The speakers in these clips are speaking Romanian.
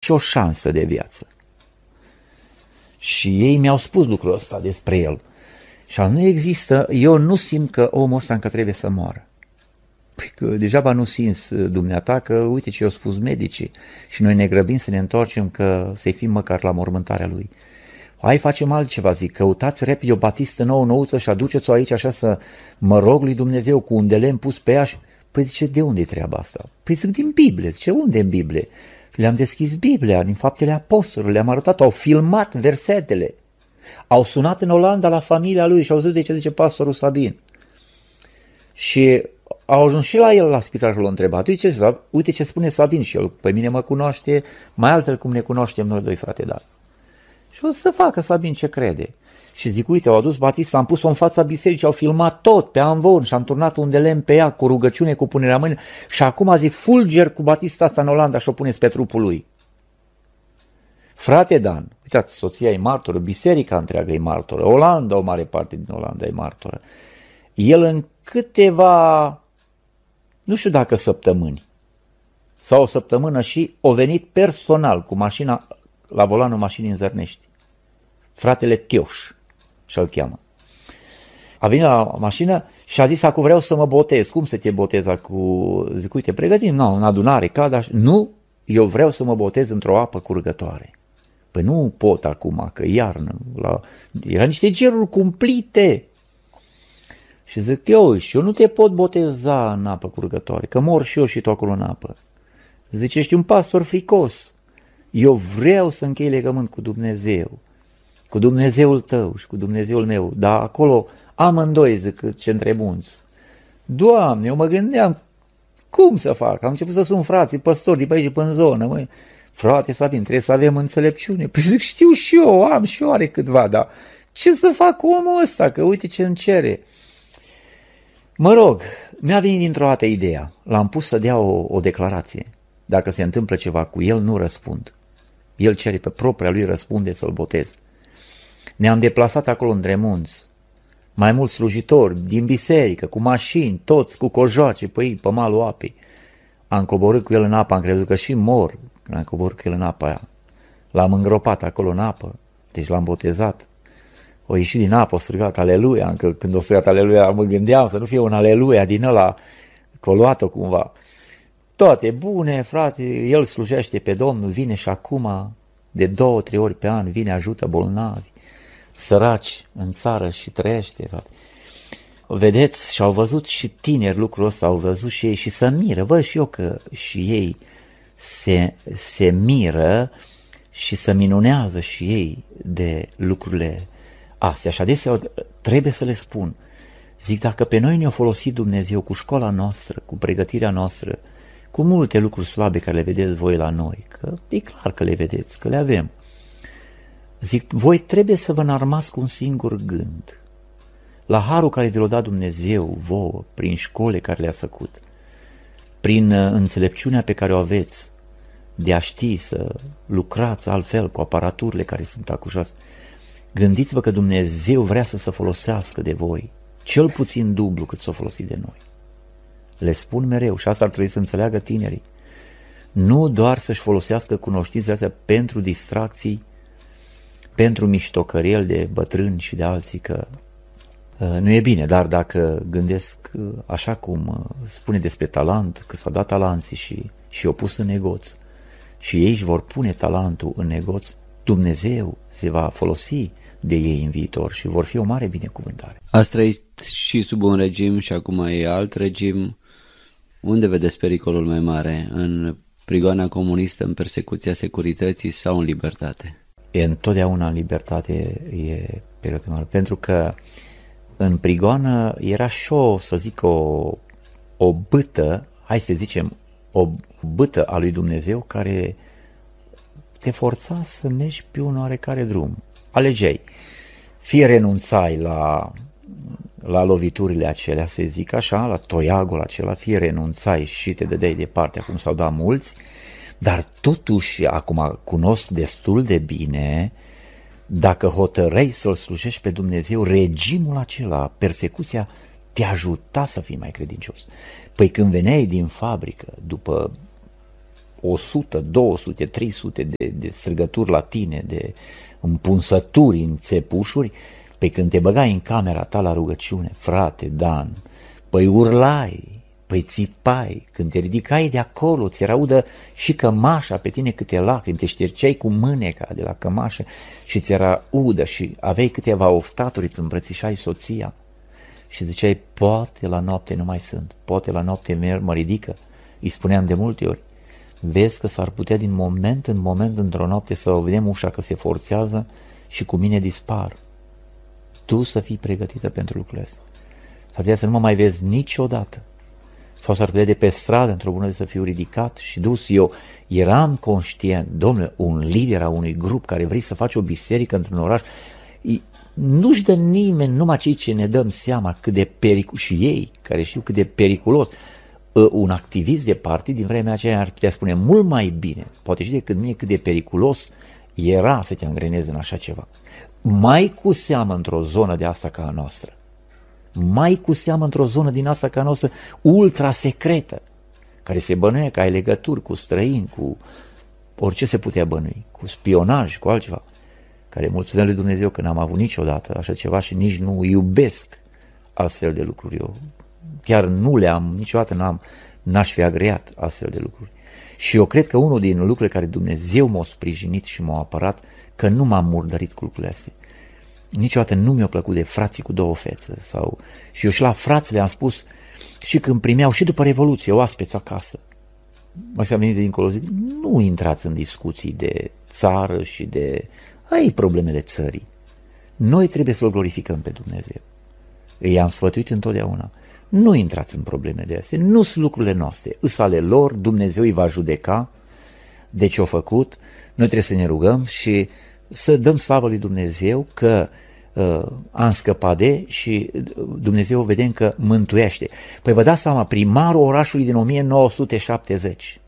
nicio șansă de viață. Și ei mi-au spus lucrul ăsta despre el. Și nu există, eu nu simt că omul ăsta încă trebuie să moară. Păi că degeaba nu simți dumneata că uite ce i-au spus medicii și noi ne grăbim să ne întoarcem că să-i fim măcar la mormântarea lui. Hai facem altceva, zic, căutați repede o batistă nouă-nouță și aduceți-o aici așa să mă rog lui Dumnezeu cu un de lemn pus pe ea. Păi zice, de unde e treaba asta? Păi zic, din Biblie. Zice, unde în Biblie? Le-am deschis Biblia, din Faptele Apostolilor, le-am arătat, au filmat versetele. Au sunat în Olanda la familia lui și au zis de ce zice pastorul Sabin. Și au ajuns și la el la spital și l-au întrebat, uite ce spune Sabin și el, pe mine mă cunoaște mai altfel cum ne cunoaștem noi doi, frate Dan. Și o să facă Sabin ce crede. Și zic, uite, au adus batista, am pus-o în fața bisericii, au filmat tot pe amvon și am turnat un de lemn pe ea cu rugăciune, cu punerea mâinii și acum zic, fulger cu batista asta în Olanda și o puneți pe trupul lui. Frate Dan, uitați, soția e martoră, biserica întreagă e martoră, Olanda, o mare parte din Olanda e martoră. El în câteva, nu știu dacă săptămâni, sau o săptămână și o venit personal cu mașina, la volanul mașinii în Zărnești. Fratele Tioș și-l cheamă. A venit la mașină și a zis, acum vreau să mă botez. Cum să te botezi acum? Zic, uite, pregătim, în adunare, cada. Nu, eu vreau să mă botez într-o apă curgătoare. Păi nu pot acum, că iarnă. Era niște geruri cumplite. Și zic, eu nu te pot boteza în apă curgătoare, că mor și eu și tu acolo în apă. Zice, ești un pastor fricos. Eu vreau să închei legământ cu Dumnezeu, cu Dumnezeul tău și cu Dumnezeul meu, dar acolo amândoi, zic, ce întrebunți. Doamne, eu mă gândeam, cum să fac? Am început să sun frații, păstori de pe aici până în zonă, măi. Frate Sabin, trebuie să avem înțelepciune. Păi zic, știu și eu, am și eu are câtva, dar ce să fac cu omul ăsta, că uite ce îmi cere. Mă rog, mi-a venit dintr-o dată ideea, l-am pus să dea o declarație. Dacă se întâmplă ceva cu el, nu răspund. El cere pe propria lui răspunde să-l botez. Ne-am deplasat acolo în Dremunți, mai mulți slujitori din biserică, cu mașini, toți cu cojoace pe malul apei. Am coborât cu el în apă, am crezut că și mor, când am coborât cu el în apa aia. L-am îngropat acolo în apă, deci l-am botezat. O ieșit din apă, o strigat aleluia, încă când o strigat aleluia mă gândeam să nu fie un aleluia din ăla coluat-o cumva. Toate bune, frate, el slujește pe Domnul, vine și acum, de 2-3 ori pe an, vine, ajută bolnavi, săraci în țară și trăiește, frate. Vedeți, și-au văzut și tineri lucrul ăsta, au văzut și ei și se miră, văd și eu că și ei se miră și se minunează și ei de lucrurile astea. Și adesea trebuie să le spun, zic, dacă pe noi ne-a folosit Dumnezeu cu școala noastră, cu pregătirea noastră, cu multe lucruri slabe care le vedeți voi la noi, că e clar că le vedeți, că le avem. Zic, voi trebuie să vă înarmați cu un singur gând, la harul care vi l-a dat Dumnezeu vouă, prin școle care le-a făcut, prin înțelepciunea pe care o aveți, de a ști să lucrați altfel cu aparaturile care sunt acușați. Gândiți-vă că Dumnezeu vrea să se folosească de voi, cel puțin dublu cât s-o folosit de noi. Le spun mereu și asta ar trebui să înțeleagă tinerii. Nu doar să-și folosească cunoștințele astea pentru distracții, pentru miștocărieli de bătrâni și de alții, că nu e bine, dar dacă gândesc așa cum spune despre talent, că s-a dat talanții și o pus în negoț și ei își vor pune talentul în negoț, Dumnezeu se va folosi de ei în viitor și vor fi o mare binecuvântare. Ați trăit și sub un regim și acum e alt regim. Unde vedeți pericolul mai mare? În prigoana comunistă, în persecuția securității sau în libertate? Întotdeauna în libertate e pericolul mare, pentru că în prigoană era și o bâtă, hai să zicem, o bâtă a lui Dumnezeu care te forța să mergi pe un oarecare drum. Alegeai, fie renunțai la loviturile acelea, să zic așa, la toiagul acela, fie renunțai și te dădeai departe, acum s-au dat mulți, dar totuși, acum cunosc destul de bine, dacă hotărăi să-L slujești pe Dumnezeu, regimul acela, persecuția, te ajuta să fii mai credincios. Păi când veneai din fabrică, după 100, 200, 300 de strigături la tine, de împunsături în țepușuri, pe când te băgai în camera ta la rugăciune, frate Dan, păi urlai, păi țipai, când te ridicai de acolo, ți raudă și cămașa pe tine câte lacrimi, te șterceai cu mâneca de la cămașă și ți era udă și aveai câteva oftaturi, îți îmbrățișai soția și ziceai, poate la noapte nu mai sunt, poate la noapte mă ridică. Îi spuneam de multe ori, vezi că s-ar putea din moment în moment într-o noapte să o vedem ușa că se forțează și cu mine dispar. Tu să fii pregătită pentru lucrurile astea. S-ar putea să nu mă mai vezi niciodată. Sau s-ar putea de pe stradă într-o bună zi să fiu ridicat și dus. Eu eram conștient, domnule, un lider a unui grup care vrei să faci o biserică într-un oraș, nu-și dă nimeni, numai cei ce ne dăm seama cât de periculos, și ei care știu cât de periculos. Un activist de partid din vremea aceea ar putea spune mult mai bine, poate și decât mine, cât de periculos era să te angrenezi în așa ceva. Mai cu seamă într-o zonă de asta ca a noastră. Mai cu seamă într-o zonă din asta ca a noastră ultra secretă, care se bănuie că ai legături cu străini, cu orice se putea bănui, cu spionaj, cu altceva, care mulțumesc lui Dumnezeu că n-am avut niciodată așa ceva și nici nu iubesc astfel de lucruri. Eu chiar nu le-am, niciodată n-aș fi agreat astfel de lucruri. Și eu cred că unul din lucrurile care Dumnezeu m-a sprijinit și m-a apărat, că nu m-am murdărit cu lucrurile astea. Niciodată nu mi-a plăcut de frații cu două fețe. Și eu și la frați le-am spus, și când primeau și după Revoluție oaspeți acasă, mă să veniți de dincolo, zic, nu intrați în discuții de țară și de problemele țării. Noi trebuie să-L glorificăm pe Dumnezeu. I-am sfătuit întotdeauna. Nu intrați în probleme de astea, nu sunt lucrurile noastre, îs ale lor, Dumnezeu îi va judeca de ce-au făcut, noi trebuie să ne rugăm și să dăm slavă lui Dumnezeu că am scăpat și Dumnezeu vedem că mântuiește. Păi vă dați seama, primarul orașului din 1970,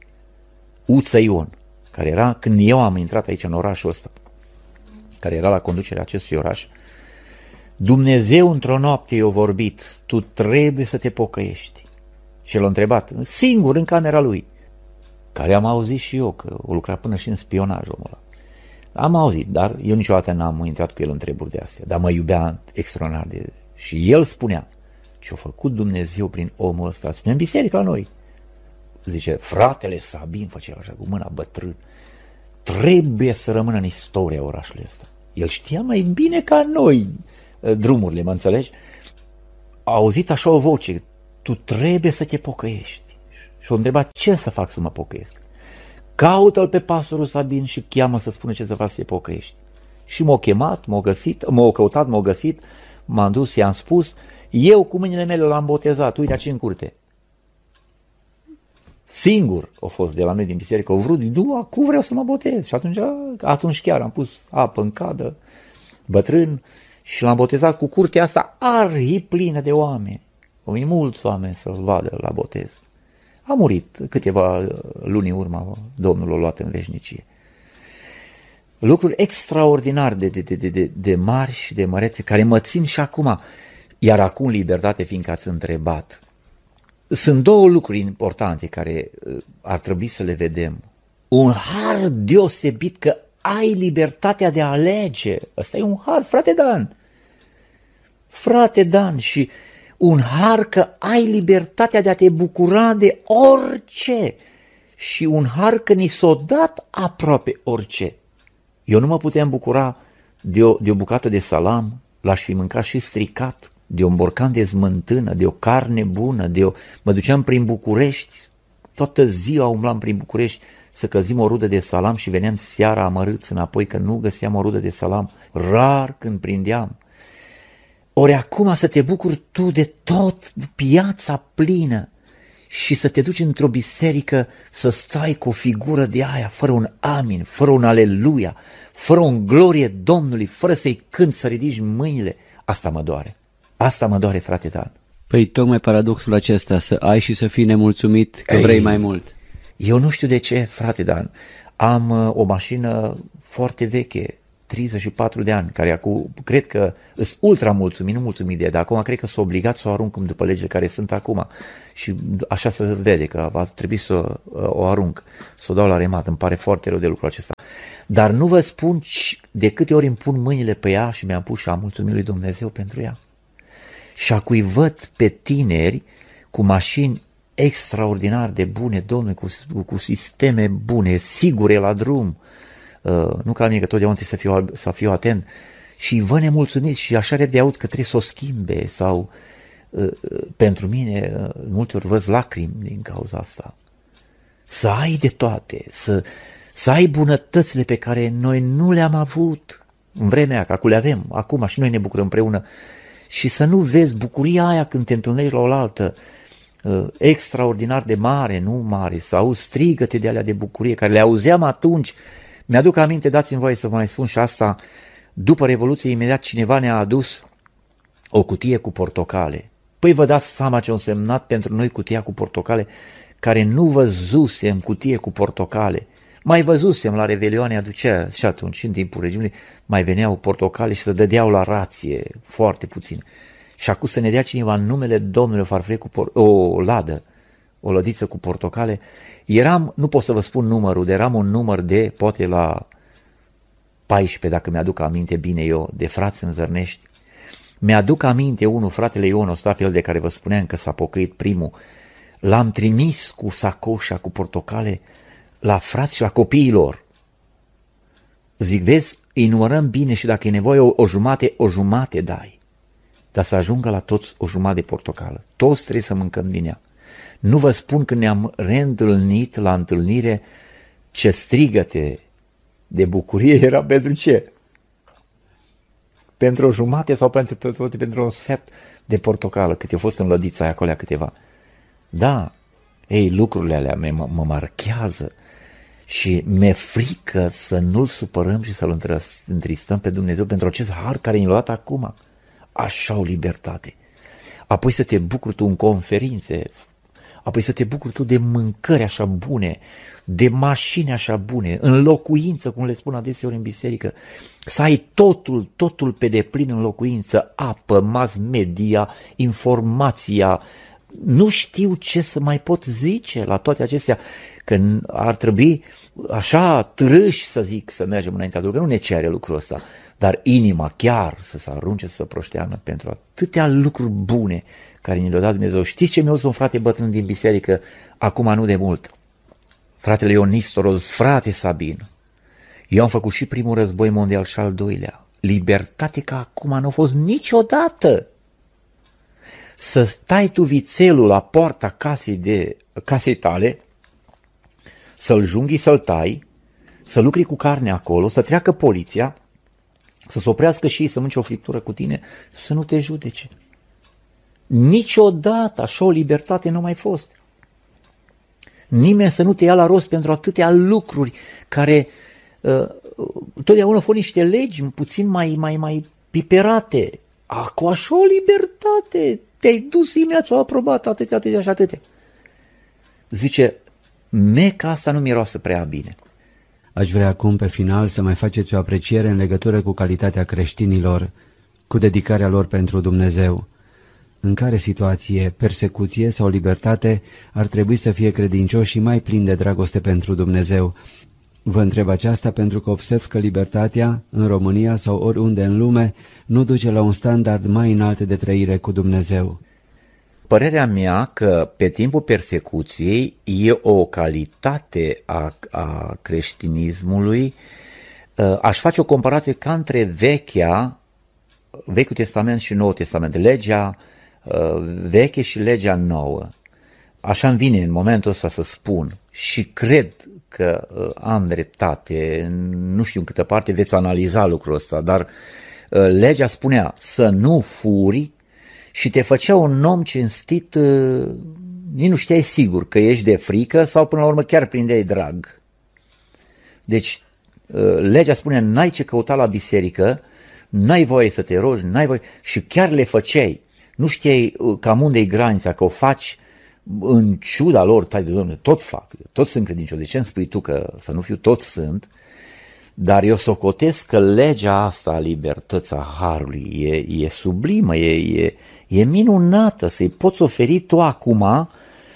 Uță Ion, care era, când eu am intrat aici în orașul ăsta, care era la conducerea acestui oraș, Dumnezeu într-o noapte i-a vorbit, tu trebuie să te pocăiești. Și l-a întrebat, singur în camera lui, care am auzit și eu, că o lucra până și în spionaj omul ăla. Am auzit, dar eu niciodată n-am intrat cu el în treburi de astea, dar mă iubea extraordinar de... Și el spunea, ce-a făcut Dumnezeu prin omul ăsta, spunea în biserică la noi. Zice, fratele Sabin, făcea așa cu mâna bătrân, trebuie să rămână în istoria orașului ăsta. El știa mai bine ca noi drumurile, mă înțelegi? A auzit așa o voce, tu trebuie să te pocăiești. Și a întrebat, ce să fac să mă pocăiesc? Caută-l pe pastorul Sabin și cheamă să spună ce să faci să te pocăiești. Și m-a chemat, m-a găsit, m-a căutat, m-a găsit, m-am dus, i-am spus, eu cu mâinile mele l-am botezat, uite aici în curte. Singur a fost de la noi din biserică, au vrut, acum vreau să mă botez. Și atunci chiar am pus apă în cadă, bătrân, și l-am botezat cu curtea asta arhiplină de oameni. Au venit mulți oameni să-l vadă la botez. A murit câteva luni în urmă, Domnul l-a luat în veșnicie. Lucruri extraordinar de mari și de mărețe, care mă țin și acum. Iar acum libertate, fiindcă ați întrebat. Sunt două lucruri importante care ar trebui să le vedem. Un har deosebit că ai libertatea de a alege. Ăsta e un har, frate Dan. Frate Dan, și un har că ai libertatea de a te bucura de orice. Și un har că ni s-o dat aproape orice. Eu nu mă puteam bucura de o bucată de salam, l-aș fi mâncat și stricat, de un borcan de smântână, de o carne bună, mă duceam prin București, toată ziua umblam prin București să căzim o rudă de salam și veneam seara amărâți înapoi că nu găseam o rudă de salam, rar când prindeam. Ori acum să te bucuri tu de tot, piața plină, și să te duci într-o biserică să stai cu o figură de aia, fără un amin, fără un aleluia, fără un glorie Domnului, fără să-i cânti, să ridici mâinile, asta mă doare. Asta mă doare, frate Dan. Păi tocmai paradoxul acesta, să ai și să fii nemulțumit că vrei mai mult. Eu nu știu de ce, frate Dan. Am o mașină foarte veche, 34 de ani, care acum cred că sunt ultra mulțumit, nu mulțumit de ea, dar acum cred că s-a obligat să o arunc după legile care sunt acum. Și așa se vede că va trebui să o arunc, să o dau la remat. Îmi pare foarte rău de lucrul acesta. Dar nu vă spun de câte ori îmi pun mâinile pe ea și mi-am pus și am mulțumit lui Dumnezeu pentru ea. Și acui văd pe tineri cu mașini extraordinar de bune, Domnule, cu sisteme bune, sigure la drum. Nu ca mine, că totdeauna trebuie să fiu atent. Și vă nemulțumiți și așa repede aud că trebuie să o schimbe sau pentru mine multe ori văd lacrimi din cauza asta. Să ai de toate, să ai bunătățile pe care noi nu le-am avut în vremea aia, că acum le avem, acum și noi ne bucurăm împreună. Și să nu vezi bucuria aia când te întâlnești la oaltă, extraordinar de mare, nu mare, să auzi strigăte de alea de bucurie, care le auzeam atunci. Mi-aduc aminte, dați-mi voie să vă mai spun și asta, după Revoluție, imediat cineva ne-a adus o cutie cu portocale. Păi vă dați seama ce a însemnat pentru noi cutia cu portocale, care nu văzusem cutie cu portocale. Mai văzusem la Revelioane, aducea și atunci, în timpul regimului, mai veneau portocale și se dădeau la rație, foarte puțin. Și acum să ne dea cineva în numele Domnului o farfurie cu o ladă, o lădiță cu portocale. Eram, nu pot să vă spun numărul, dar eram un număr de, poate la 14, dacă mi-aduc aminte bine eu, de frați în Zărnești. Mi-aduc aminte unul, fratele Ion Ostafel, de care vă spuneam că s-a pocăit primul. L-am trimis cu sacoșa, cu portocale, la frați și la copiilor. Zic, vezi, îi numărăm bine și dacă e nevoie o jumate dai. Dar să ajungă la toți o jumătate de portocală. Toți trebuie să mâncăm din ea. Nu vă spun că ne-am reîntâlnit la întâlnire, ce strigăte de bucurie era pentru ce? Pentru o jumătate sau pentru un sfert de portocală, cât a fost în lădița aia acolo câteva. Da, ei, lucrurile alea mă marchează și mi-e frică să nu-L supărăm și să-L întristăm pe Dumnezeu pentru acest har care ne-l-a dat acum. Așa o libertate. Apoi să te bucuri tu în conferințe, apoi să te bucuri tu de mâncări așa bune, de mașini așa bune, în locuință, cum le spun adeseori în biserică, să ai totul pe deplin în locuință, apă, mass media, informația. Nu știu ce să mai pot zice la toate acestea, că ar trebui așa trâși, să zic, să mergem înaintea lui, că nu ne cere lucrul ăsta, dar inima chiar să se arunce, să se proșteană pentru atâtea lucruri bune care ni le-a dat Dumnezeu. Știți ce mi-a zis un frate bătrân din biserică acum nu de mult? Fratele Ion Nistoros, frate Sabin, eu am făcut și primul război mondial și al doilea. Libertate ca acum nu a fost niciodată. Să stai tu vițelul la poarta casei tale, să-l junghi, să-l tai, să lucri cu carne acolo, să treacă poliția, să se oprească și ei să mănânce o friptură cu tine, să nu te judece. Niciodată așa o libertate nu a mai fost. Nimeni să nu te ia la rost pentru atâtea lucruri care totdeauna au fost niște legi puțin mai piperate. Cu așa o libertate te-ai dus imediat, ți-au aprobat atâtea și atâtea. Zice, Meca asta nu miroasă prea bine. Aș vrea acum pe final să mai faceți o apreciere în legătură cu calitatea creștinilor, cu dedicarea lor pentru Dumnezeu. În care situație, persecuție sau libertate ar trebui să fie credincioși și mai plini de dragoste pentru Dumnezeu? Vă întreb aceasta pentru că observ că libertatea, în România sau oriunde în lume, nu duce la un standard mai înalt de trăire cu Dumnezeu. Părerea mea că pe timpul persecuției e o calitate a creștinismului. Aș face o comparație ca între Vechiul Testament și Noul Testament, legea veche și legea nouă. Așa îmi vine în momentul ăsta să spun și cred că am dreptate, nu știu în câtă parte veți analiza lucrul ăsta, dar legea spunea să nu furi și te făcea un om cinstit, nici nu știai sigur că ești de frică sau până la urmă chiar prindeai drag. Deci legea spunea n-ai ce căuta la biserică, n-ai voie să te rogi, n-ai voie și chiar le făceai. Nu știai cam unde-i granița, că o faci în ciuda lor, tai de Domnule, tot fac, toți sunt credincioși. De ce îmi spui tu că să nu fiu, toți sunt? Dar eu socotesc că legea asta a libertății, a harului, e sublimă, e minunată, să-i poți oferi tu acum,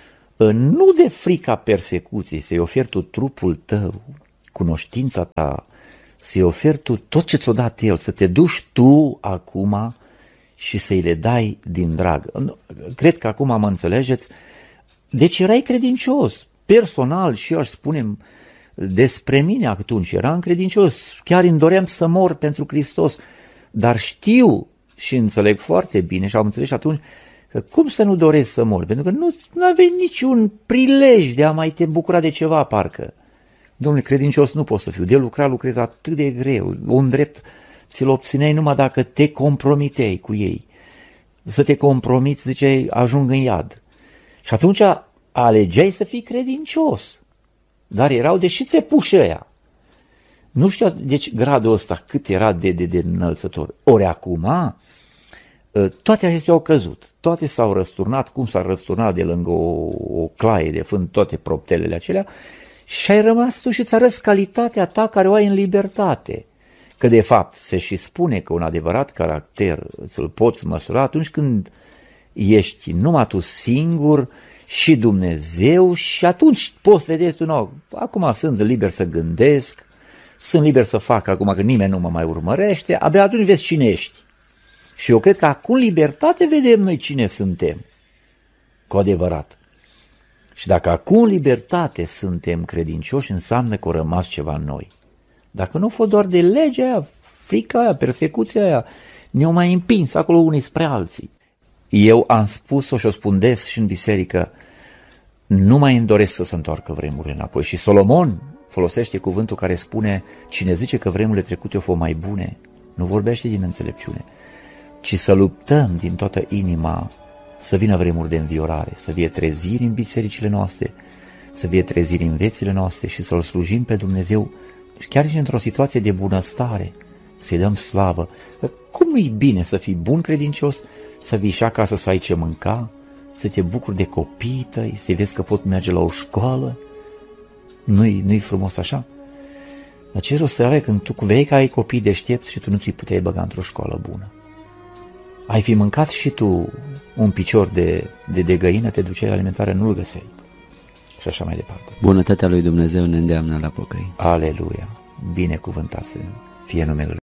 nu de frica persecuției, să-i oferi tu trupul tău, cunoștința ta, să-i oferi tu tot ce ți-o dat el, să te duci tu acum și să-i le dai din drag. Cred că acum mă înțelegeți. Deci erai credincios, personal, și eu aș spune despre mine atunci, eram credincios, chiar îmi doream să mor pentru Hristos, dar știu și înțeleg foarte bine și am înțeles atunci că cum să nu doresc să mor, pentru că nu aveai niciun prilej de a mai te bucura de ceva, parcă. Domnule, credincios nu pot să fiu, de lucrezi atât de greu, un drept ți-l obțineai numai dacă te compromiteai cu ei. Să te compromiți, ziceai, ajung în iad. Și atunci alegeai să fii credincios. Dar erau deși țepuși ăia. Nu știu, deci gradul ăsta cât era de înălțător. Ori acum, toate acestea au căzut, toate s-au răsturnat, cum s-a răsturnat de lângă o claie de fân, toate proptelele acelea, și ai rămas tu și îți arăți calitatea ta care o ai în libertate. Că de fapt se și spune că un adevărat caracter îl poți măsura atunci când ești numai tu singur și Dumnezeu și atunci poți vedea tu, no, acum sunt liber să gândesc, sunt liber să fac acum că nimeni nu mă mai urmărește, abia atunci vezi cine ești. Și eu cred că acum în libertate vedem noi cine suntem, cu adevărat. Și dacă acum în libertate suntem credincioși, înseamnă că a rămas ceva în noi. Dacă nu fost doar de legea aia, frica aia, persecuția aia, ne-au mai împins acolo unii spre alții. Eu am spus-o și o spun des și în biserică, nu mai îmi doresc să se întoarcă vremurile înapoi. Și Solomon folosește cuvântul care spune, cine zice că vremurile trecute au fost mai bune, nu vorbește din înțelepciune, ci să luptăm din toată inima să vină vremuri de înviorare, să fie treziri în bisericile noastre, să fie treziri în viețile noastre și să-L slujim pe Dumnezeu chiar și într-o situație de bunăstare, să-i dăm slavă. Cum nu-i bine să fii bun credincios, să vii și acasă să ai ce mânca, să te bucuri de copiii tăi, să vezi că pot merge la o școală? Nu-i frumos așa? Dar ce rost să avea când tu vei că ai copii deștepți și tu nu ți-i puteai băga într-o școală bună? Ai fi mâncat și tu un picior de găină, te duceai la alimentare, nu-l găseai. Și așa mai departe. Bunătatea lui Dumnezeu ne îndeamnă la pocăință. Aleluia! Binecuvântat să fie numele Lui.